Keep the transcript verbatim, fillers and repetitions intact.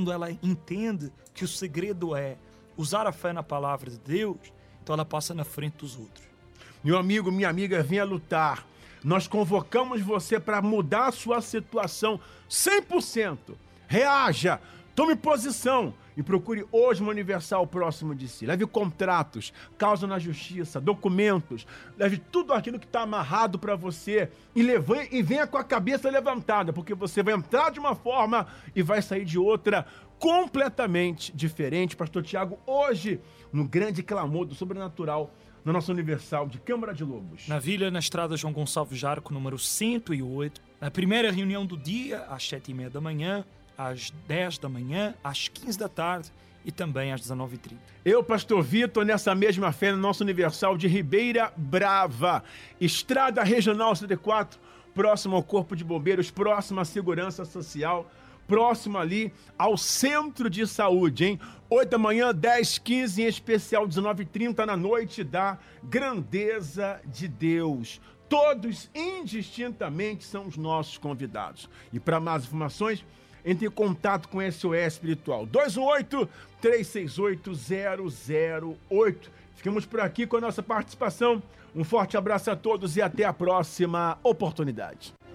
quando ela entende que o segredo é usar a fé na palavra de Deus, então ela passa na frente dos outros. Meu amigo, minha amiga, venha lutar. Nós convocamos você para mudar a sua situação cem por cento. Reaja, tome posição e procure hoje uma Universal próximo de si. Leve contratos, causa na justiça, documentos, leve tudo aquilo que está amarrado para você e, leve, e venha com a cabeça levantada, porque você vai entrar de uma forma e vai sair de outra completamente diferente. Pastor Tiago, hoje, no grande clamor do sobrenatural, na nossa Universal de Câmara de Lobos. Na Vila, na estrada João Gonçalves Jarco, número cento e oito, na primeira reunião do dia, às sete e meia da manhã, às dez da manhã, às quinze da tarde e também às dezenove e trinta. Eu, Pastor Vitor, nessa mesma fé, no nosso Universal de Ribeira Brava, Estrada Regional cento e quatro, próximo ao Corpo de Bombeiros, próximo à Segurança Social, próximo ali ao Centro de Saúde, hein? oito da manhã, dez, quinze, em especial dezenove e trinta, na noite da Grandeza de Deus. Todos, indistintamente, são os nossos convidados. E para mais informações, entre em contato com S O S Espiritual, dois um oito, três seis oito, zero zero oito. Ficamos por aqui com a nossa participação. Um forte abraço a todos e até a próxima oportunidade.